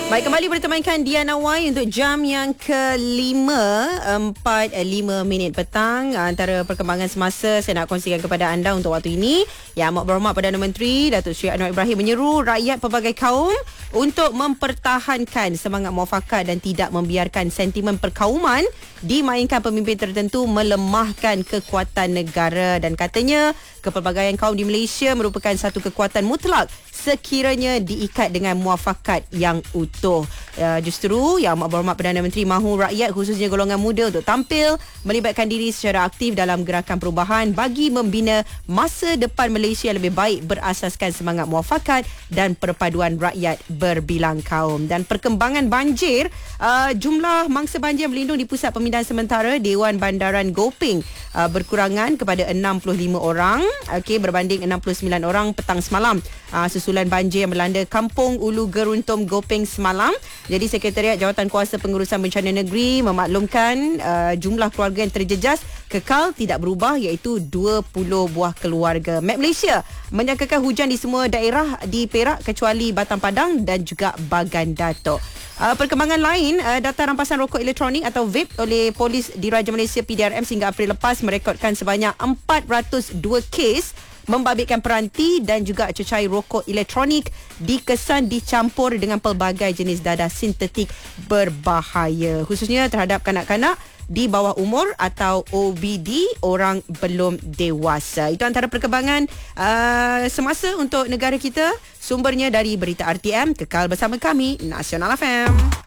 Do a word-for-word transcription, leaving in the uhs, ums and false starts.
Baik, kembali bertemankan Diana Y untuk jam yang kelima, empat lima minit petang. Antara perkembangan semasa saya nak kongsikan kepada anda untuk waktu ini. Yang Amat Berhormat Perdana Menteri Datuk Seri Anwar Ibrahim menyeru rakyat pelbagai kaum untuk mempertahankan semangat muafakat dan tidak membiarkan sentimen perkauman dimainkan pemimpin tertentu melemahkan kekuatan negara. Dan katanya kepelbagaian kaum di Malaysia merupakan satu kekuatan mutlak sekiranya diikat dengan muafakat yang utuh. Uh, justru Yang Amat Berhormat Perdana Menteri mahu rakyat khususnya golongan muda untuk tampil melibatkan diri secara aktif dalam gerakan perubahan bagi membina masa depan Malaysia yang lebih baik berasaskan semangat muafakat dan perpaduan rakyat berbilang kaum. Dan perkembangan banjir, uh, jumlah mangsa banjir berlindung di Pusat Pemindahan Sementara Dewan Bandaran Gopeng uh, berkurangan kepada enam puluh lima orang, okey, berbanding enam puluh sembilan orang petang semalam. Uh, susulan banjir yang melanda Kampung Ulu Geruntum Gopeng semalam. Jadi Sekretariat Jawatan Kuasa Pengurusan Bencana Negeri memaklumkan uh, jumlah keluarga yang terjejas kekal tidak berubah, iaitu dua puluh buah keluarga. Map Malaysia menyangkakan hujan di semua daerah di Perak kecuali Batang Padang dan juga Bagan Datuk. Uh, perkembangan lain, uh, data rampasan rokok elektronik atau vape oleh Polis Diraja Malaysia P D R M sehingga April lepas merekodkan sebanyak empat ratus dua kes membabitkan peranti dan juga cecair rokok elektronik dikesan dicampur dengan pelbagai jenis dadah sintetik berbahaya, khususnya terhadap kanak-kanak di bawah umur atau O B D, orang belum dewasa. Itu antara perkembangan uh, semasa untuk negara kita. Sumbernya dari Berita R T M. Kekal bersama kami, Nasional F M.